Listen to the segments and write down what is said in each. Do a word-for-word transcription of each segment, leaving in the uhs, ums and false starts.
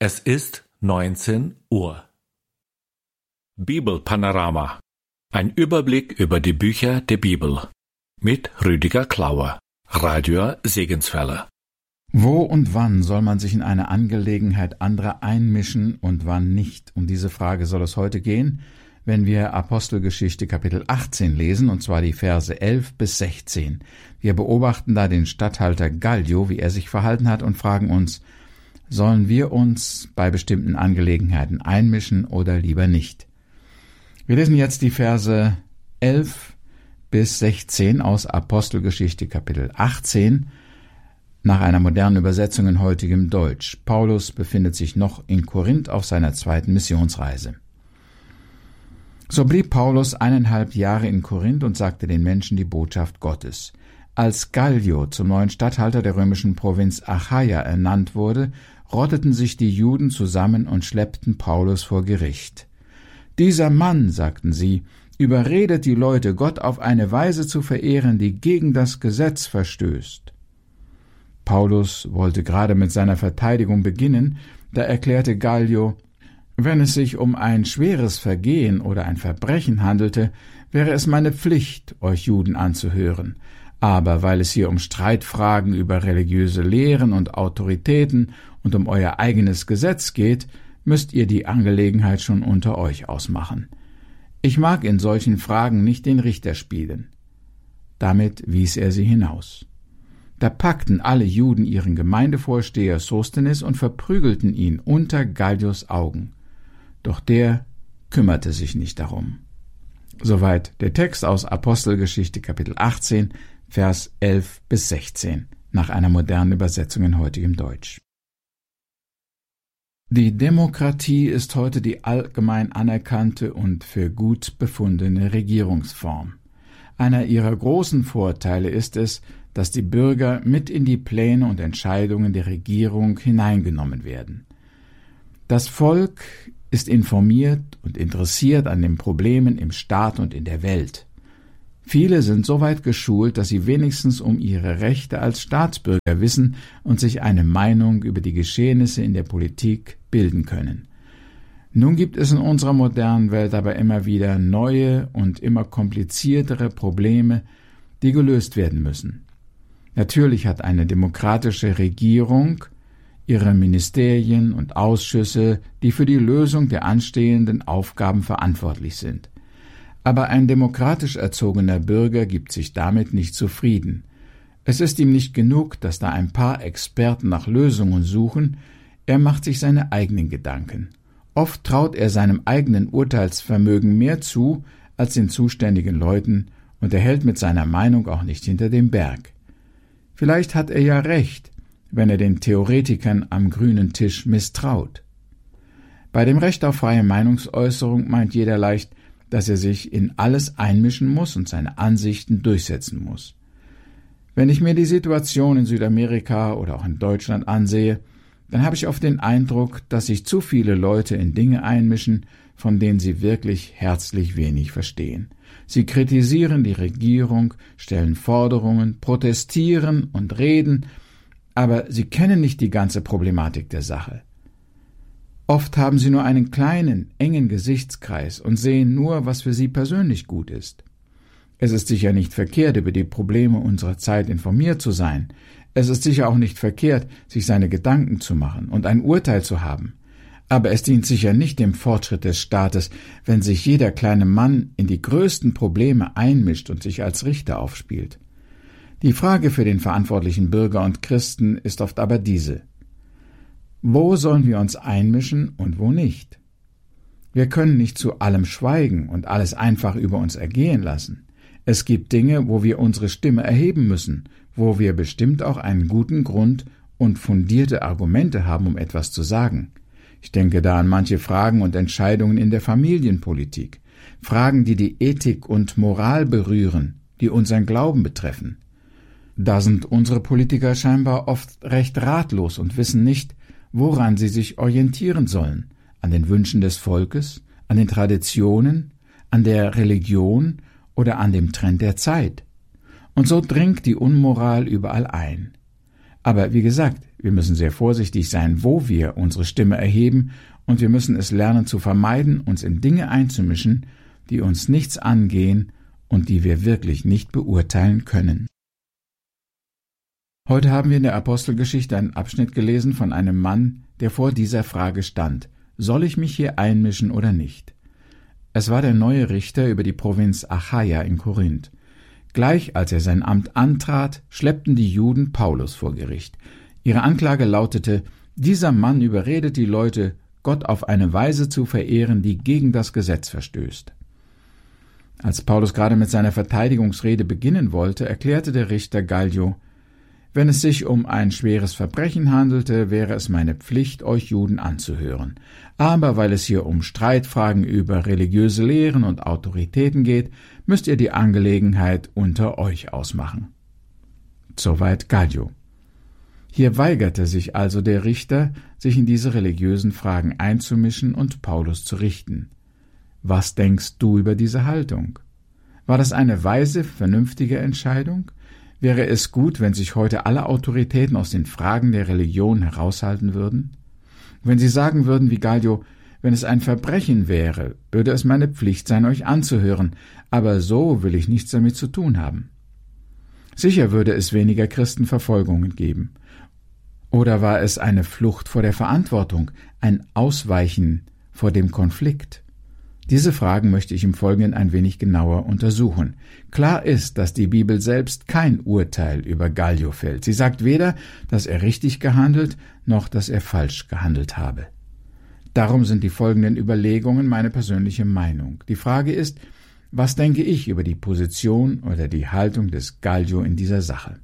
Es ist neunzehn Uhr. Bibelpanorama. Ein Überblick über die Bücher der Bibel. Mit Rüdiger Klauer, Radio Segenswelle. Wo und wann soll man sich in eine Angelegenheit anderer einmischen und wann nicht? Um diese Frage soll es heute gehen, wenn wir Apostelgeschichte Kapitel achtzehn lesen, und zwar die Verse elf bis sechzehn. Wir beobachten da den Statthalter Gallio, wie er sich verhalten hat, und fragen uns, sollen wir uns bei bestimmten Angelegenheiten einmischen oder lieber nicht? Wir lesen jetzt die Verse elf bis sechzehn aus Apostelgeschichte Kapitel achtzehn, nach einer modernen Übersetzung in heutigem Deutsch. Paulus befindet sich noch in Korinth auf seiner zweiten Missionsreise. So blieb Paulus eineinhalb Jahre in Korinth und sagte den Menschen die Botschaft Gottes. Als Gallio zum neuen Statthalter der römischen Provinz Achaia ernannt wurde, rotteten sich die Juden zusammen und schleppten Paulus vor Gericht. »Dieser Mann«, sagten sie, »überredet die Leute, Gott auf eine Weise zu verehren, die gegen das Gesetz verstößt.« Paulus wollte gerade mit seiner Verteidigung beginnen, da erklärte Gallio, wenn es sich um ein schweres Vergehen oder ein Verbrechen handelte, wäre es meine Pflicht, euch Juden anzuhören. Aber weil es hier um Streitfragen über religiöse Lehren und Autoritäten und um euer eigenes Gesetz geht, müsst ihr die Angelegenheit schon unter euch ausmachen. Ich mag in solchen Fragen nicht den Richter spielen. Damit wies er sie hinaus. Da packten alle Juden ihren Gemeindevorsteher Sosthenes und verprügelten ihn unter Gallios Augen. Doch der kümmerte sich nicht darum. Soweit der Text aus Apostelgeschichte Kapitel achtzehn, Vers elf bis sechzehn, nach einer modernen Übersetzung in heutigem Deutsch. Die Demokratie ist heute die allgemein anerkannte und für gut befundene Regierungsform. Einer ihrer großen Vorteile ist es, dass die Bürger mit in die Pläne und Entscheidungen der Regierung hineingenommen werden. Das Volk ist informiert und interessiert an den Problemen im Staat und in der Welt. Viele sind so weit geschult, dass sie wenigstens um ihre Rechte als Staatsbürger wissen und sich eine Meinung über die Geschehnisse in der Politik bilden können. Nun gibt es in unserer modernen Welt aber immer wieder neue und immer kompliziertere Probleme, die gelöst werden müssen. Natürlich hat eine demokratische Regierung ihre Ministerien und Ausschüsse, die für die Lösung der anstehenden Aufgaben verantwortlich sind. Aber ein demokratisch erzogener Bürger gibt sich damit nicht zufrieden. Es ist ihm nicht genug, dass da ein paar Experten nach Lösungen suchen, er macht sich seine eigenen Gedanken. Oft traut er seinem eigenen Urteilsvermögen mehr zu als den zuständigen Leuten, und er hält mit seiner Meinung auch nicht hinter dem Berg. Vielleicht hat er ja recht, wenn er den Theoretikern am grünen Tisch misstraut. Bei dem Recht auf freie Meinungsäußerung meint jeder leicht, dass er sich in alles einmischen muss und seine Ansichten durchsetzen muss. Wenn ich mir die Situation in Südamerika oder auch in Deutschland ansehe, dann habe ich oft den Eindruck, dass sich zu viele Leute in Dinge einmischen, von denen sie wirklich herzlich wenig verstehen. Sie kritisieren die Regierung, stellen Forderungen, protestieren und reden, aber sie kennen nicht die ganze Problematik der Sache. Oft haben sie nur einen kleinen, engen Gesichtskreis und sehen nur, was für sie persönlich gut ist. Es ist sicher nicht verkehrt, über die Probleme unserer Zeit informiert zu sein. Es ist sicher auch nicht verkehrt, sich seine Gedanken zu machen und ein Urteil zu haben. Aber es dient sicher nicht dem Fortschritt des Staates, wenn sich jeder kleine Mann in die größten Probleme einmischt und sich als Richter aufspielt. Die Frage für den verantwortlichen Bürger und Christen ist oft aber diese: Wo sollen wir uns einmischen und wo nicht? Wir können nicht zu allem schweigen und alles einfach über uns ergehen lassen. Es gibt Dinge, wo wir unsere Stimme erheben müssen, wo wir bestimmt auch einen guten Grund und fundierte Argumente haben, um etwas zu sagen. Ich denke da an manche Fragen und Entscheidungen in der Familienpolitik, Fragen, die die Ethik und Moral berühren, die unseren Glauben betreffen. Da sind unsere Politiker scheinbar oft recht ratlos und wissen nicht, woran sie sich orientieren sollen, an den Wünschen des Volkes, an den Traditionen, an der Religion oder an dem Trend der Zeit. Und so dringt die Unmoral überall ein. Aber wie gesagt, Wir müssen sehr vorsichtig sein, wo wir unsere Stimme erheben, und wir müssen es lernen zu vermeiden, uns in Dinge einzumischen, die uns nichts angehen und die wir wirklich nicht beurteilen können. Heute haben wir in der Apostelgeschichte einen Abschnitt gelesen von einem Mann, der vor dieser Frage stand: Soll ich mich hier einmischen oder nicht? Es war der neue Richter über die Provinz Achaia in Korinth. Gleich als er sein Amt antrat, schleppten die Juden Paulus vor Gericht. Ihre Anklage lautete: Dieser Mann überredet die Leute, Gott auf eine Weise zu verehren, die gegen das Gesetz verstößt. Als Paulus gerade mit seiner Verteidigungsrede beginnen wollte, erklärte der Richter Gallio: Wenn es sich um ein schweres Verbrechen handelte, wäre es meine Pflicht, euch Juden anzuhören. Aber weil es hier um Streitfragen über religiöse Lehren und Autoritäten geht, müsst ihr die Angelegenheit unter euch ausmachen. Soweit Gallio. Hier weigerte sich also der Richter, sich in diese religiösen Fragen einzumischen und Paulus zu richten. Was denkst du über diese Haltung? War das eine weise, vernünftige Entscheidung? Wäre es gut, wenn sich heute alle Autoritäten aus den Fragen der Religion heraushalten würden? Wenn sie sagen würden wie Gallio: Wenn es ein Verbrechen wäre, würde es meine Pflicht sein, euch anzuhören, aber so will ich nichts damit zu tun haben. Sicher würde es weniger Christenverfolgungen geben. Oder war es eine Flucht vor der Verantwortung, ein Ausweichen vor dem Konflikt? Diese Fragen möchte ich im Folgenden ein wenig genauer untersuchen. Klar ist, dass die Bibel selbst kein Urteil über Gallio fällt. Sie sagt weder, dass er richtig gehandelt, noch dass er falsch gehandelt habe. Darum sind die folgenden Überlegungen meine persönliche Meinung. Die Frage ist: Was denke ich über die Position oder die Haltung des Gallio in dieser Sache?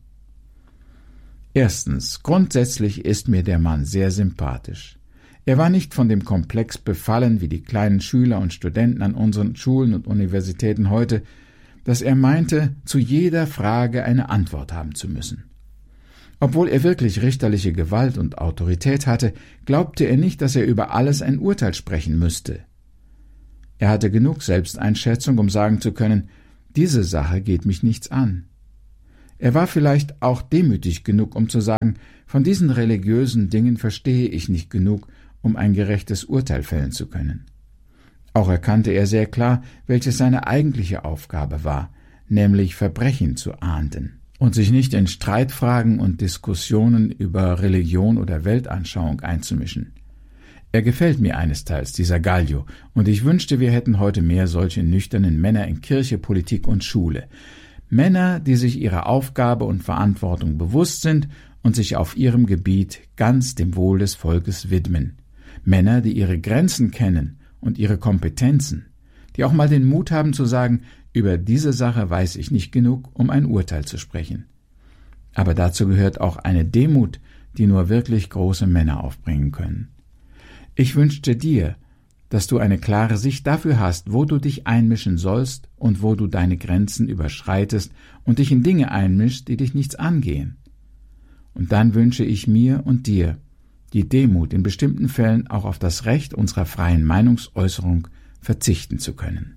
Erstens, grundsätzlich ist mir der Mann sehr sympathisch. Er war nicht von dem Komplex befallen wie die kleinen Schüler und Studenten an unseren Schulen und Universitäten heute, dass er meinte, zu jeder Frage eine Antwort haben zu müssen. Obwohl er wirklich richterliche Gewalt und Autorität hatte, glaubte er nicht, dass er über alles ein Urteil sprechen müsste. Er hatte genug Selbsteinschätzung, um sagen zu können: Diese Sache geht mich nichts an. Er war vielleicht auch demütig genug, um zu sagen: Von diesen religiösen Dingen verstehe ich nicht genug, um ein gerechtes Urteil fällen zu können. Auch erkannte er sehr klar, welches seine eigentliche Aufgabe war, nämlich Verbrechen zu ahnden und sich nicht in Streitfragen und Diskussionen über Religion oder Weltanschauung einzumischen. Er gefällt mir einesteils, dieser Gallio, und ich wünschte, wir hätten heute mehr solche nüchternen Männer in Kirche, Politik und Schule. Männer, die sich ihrer Aufgabe und Verantwortung bewusst sind und sich auf ihrem Gebiet ganz dem Wohl des Volkes widmen. Männer, die ihre Grenzen kennen und ihre Kompetenzen, die auch mal den Mut haben zu sagen: Über diese Sache weiß ich nicht genug, um ein Urteil zu sprechen. Aber dazu gehört auch eine Demut, die nur wirklich große Männer aufbringen können. Ich wünschte dir, dass du eine klare Sicht dafür hast, wo du dich einmischen sollst und wo du deine Grenzen überschreitest und dich in Dinge einmischst, die dich nichts angehen. Und dann wünsche ich mir und dir die Demut, in bestimmten Fällen auch auf das Recht unserer freien Meinungsäußerung verzichten zu können.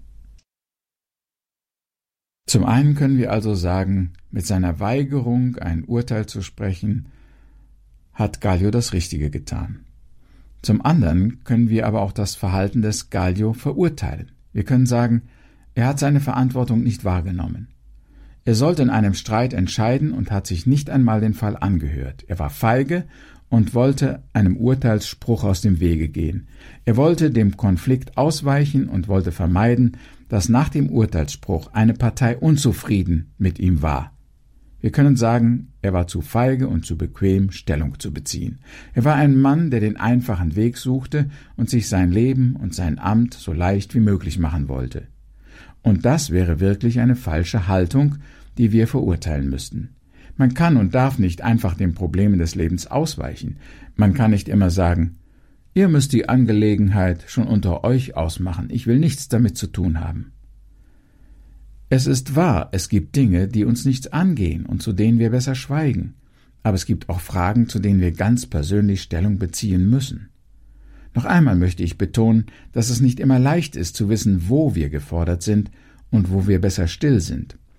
Zum einen können wir also sagen, mit seiner Weigerung, ein Urteil zu sprechen, hat Gallio das Richtige getan. Zum anderen können wir aber auch das Verhalten des Gallio verurteilen. Wir können sagen, er hat seine Verantwortung nicht wahrgenommen. Er sollte in einem Streit entscheiden und hat sich nicht einmal den Fall angehört. Er war feige und wollte einem Urteilsspruch aus dem Wege gehen. Er wollte dem Konflikt ausweichen und wollte vermeiden, dass nach dem Urteilsspruch eine Partei unzufrieden mit ihm war. Wir können sagen, er war zu feige und zu bequem, Stellung zu beziehen. Er war ein Mann, der den einfachen Weg suchte und sich sein Leben und sein Amt so leicht wie möglich machen wollte. Und das wäre wirklich eine falsche Haltung, die wir verurteilen müssten. Man kann und darf nicht einfach den Problemen des Lebens ausweichen. Man kann nicht immer sagen, ihr müsst die Angelegenheit schon unter euch ausmachen, ich will nichts damit zu tun haben. Es ist wahr, es gibt Dinge, die uns nichts angehen und zu denen wir besser schweigen, aber es gibt auch Fragen, zu denen wir ganz persönlich Stellung beziehen müssen. Noch einmal möchte ich betonen, dass es nicht immer leicht ist zu wissen, wo wir gefordert sind und wo wir besser still sind.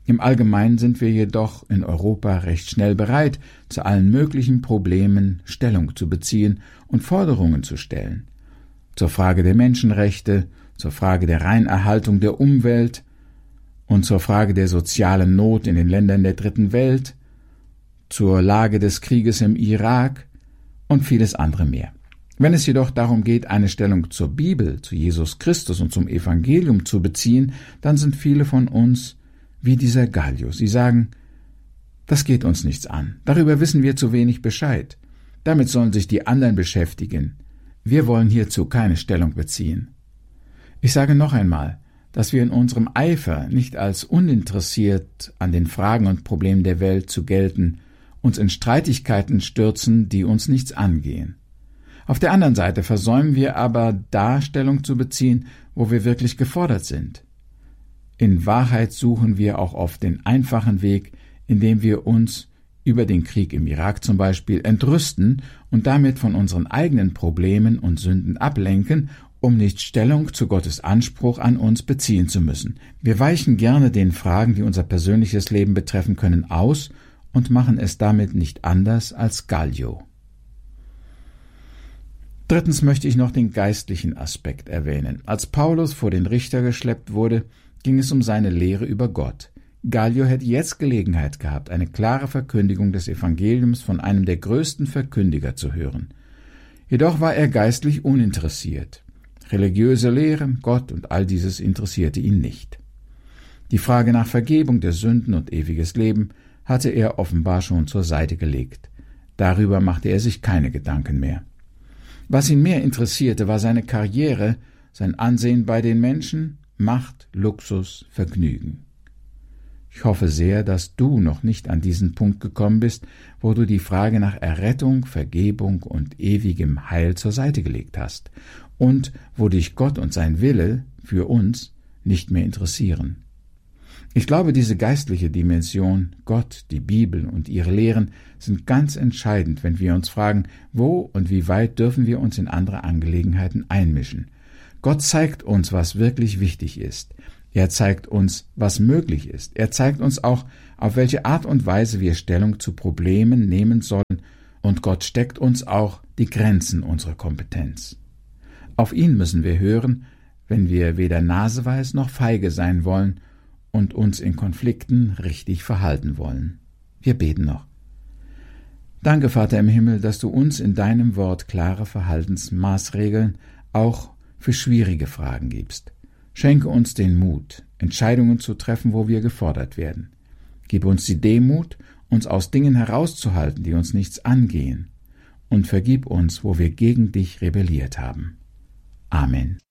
Im Allgemeinen sind wir jedoch in Europa recht schnell bereit, zu allen möglichen Problemen Stellung zu beziehen und Forderungen zu stellen. Zur Frage der Menschenrechte, zur Frage der Reinerhaltung der Umwelt und zur Frage der sozialen Not in den Ländern der Dritten Welt, zur Lage des Krieges im Irak und vieles andere mehr. Wenn es jedoch darum geht, eine Stellung zur Bibel, zu Jesus Christus und zum Evangelium zu beziehen, dann sind viele von uns wie dieser Gallio. Sie sagen, das geht uns nichts an. Darüber wissen wir zu wenig Bescheid. Damit sollen sich die anderen beschäftigen. Wir wollen hierzu keine Stellung beziehen. Ich sage noch einmal, dass wir in unserem Eifer, nicht als uninteressiert an den Fragen und Problemen der Welt zu gelten, uns in Streitigkeiten stürzen, die uns nichts angehen. Auf der anderen Seite versäumen wir aber, da Stellung zu beziehen, wo wir wirklich gefordert sind. In Wahrheit suchen wir auch oft den einfachen Weg, indem wir uns über den Krieg im Irak zum Beispiel entrüsten und damit von unseren eigenen Problemen und Sünden ablenken, um nicht Stellung zu Gottes Anspruch an uns beziehen zu müssen. Wir weichen gerne den Fragen, die unser persönliches Leben betreffen können, aus und machen es damit nicht anders als Gallio. Drittens möchte ich noch den geistlichen Aspekt erwähnen. Als Paulus vor den Richter geschleppt wurde, ging es um seine Lehre über Gott. Gallio hätte jetzt Gelegenheit gehabt, eine klare Verkündigung des Evangeliums von einem der größten Verkündiger zu hören. Jedoch war er geistlich uninteressiert. Religiöse Lehre, Gott und all dieses interessierte ihn nicht. Die Frage nach Vergebung der Sünden und ewiges Leben hatte er offenbar schon zur Seite gelegt. Darüber machte er sich keine Gedanken mehr. Was ihn mehr interessierte, war seine Karriere, sein Ansehen bei den Menschen, Macht, Luxus, Vergnügen. Ich hoffe sehr, dass du noch nicht an diesen Punkt gekommen bist, wo du die Frage nach Errettung, Vergebung und ewigem Heil zur Seite gelegt hast und wo dich Gott und sein Wille für uns nicht mehr interessieren. Ich glaube, diese geistliche Dimension, Gott, die Bibel und ihre Lehren sind ganz entscheidend, wenn wir uns fragen, wo und wie weit dürfen wir uns in andere Angelegenheiten einmischen. Gott zeigt uns, was wirklich wichtig ist. Er zeigt uns, was möglich ist. Er zeigt uns auch, auf welche Art und Weise wir Stellung zu Problemen nehmen sollen, und Gott steckt uns auch die Grenzen unserer Kompetenz. Auf ihn müssen wir hören, wenn wir weder naseweis noch feige sein wollen und uns in Konflikten richtig verhalten wollen. Wir beten noch. Danke, Vater im Himmel, dass du uns in deinem Wort klare Verhaltensmaßregeln auch für schwierige Fragen gibst. Schenke uns den Mut, Entscheidungen zu treffen, wo wir gefordert werden. Gib uns die Demut, uns aus Dingen herauszuhalten, die uns nichts angehen, und vergib uns, wo wir gegen dich rebelliert haben. Amen.